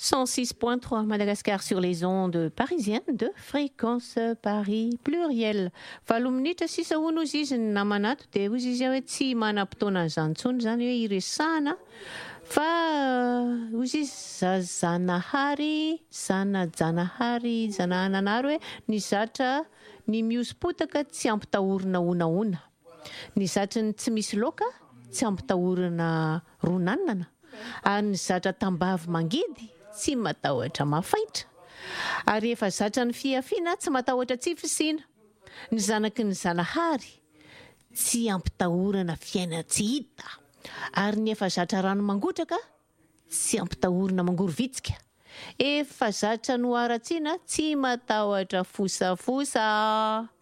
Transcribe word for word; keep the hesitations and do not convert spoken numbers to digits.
cent six point trois Madagascar sur les ondes parisiennes de Fréquence Paris pluriel. Valo minitra sisa hono izy izy ny namana ato dia hozy izy hoe tsy manam-potoana an'izany intsony zany hoe iresahana fa hozy izy zazanahary zanajanahary zanahananary hoe ny zatra ny miosopotaka tsy ampitahorina onaona, ny zatra ny tsy misy loka tsy ampitahorina ronanana, ary ny zatra tambavy mangidy tsy matahotra mafaitra, ary efa zatra ny fiafiana tsy matahotra tsifisina, ny zanaky ny zanahary tsy ampitahorana fiaina tsy hita, ary ny efa zatra rano mangotraka tsy ampitahorana mangorovitsika, efa zatra no aratsiana tsy matahotra fosafosa.